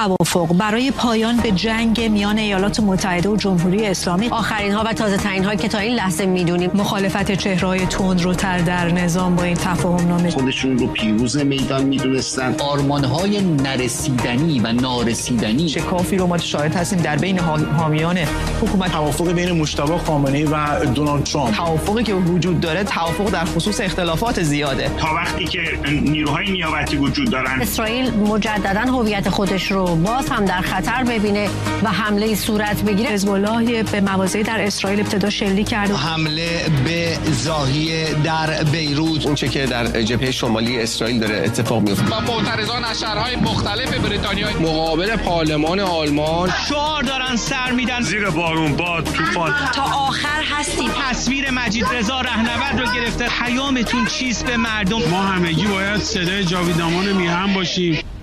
توافق برای پایان به جنگ میان ایالات متحده و جمهوری اسلامی. آخرین ها و تازه ترین هایی که تا این لحظه میدونیم. مخالفت چهره‌های تندروتر در نظام با این تفاهم نامه. خودشون رو پیروز میدان میدونستن. آرمان‌های نرسیدنی و نارسیدنی. شکافی رو ما شاهد هستیم در بین حامیان حکومت. توافق بین مجتبی خامنه‌ای و دونالد ترامپ. توافقی که وجود داره توافق در خصوص اختلافات زیاده. تا وقتی که نیروهای نیابتی وجود دارن، اسرائیل مجددا هویت خودش رو باز هم در خطر ببینه و حمله صورت بگیره. حزب الله به مواضعی در اسرائیل ابتدا شلیک کرد. حمله به زاهیه در بیروت، اون چه که در جبهه شمالی اسرائیل داره اتفاق میفته. و معترضان از شهرهای مختلف بریتانیا مقابل پارلمان آلمان شعار دارن سر میدن. زیر بارون، باد، طوفان تا آخر هستیم. تصویر مجید رضا رهنورد رو گرفته. پیامتون چیست به مردم؟ ما همگی باید صدای جاویدامان میهن باشیم.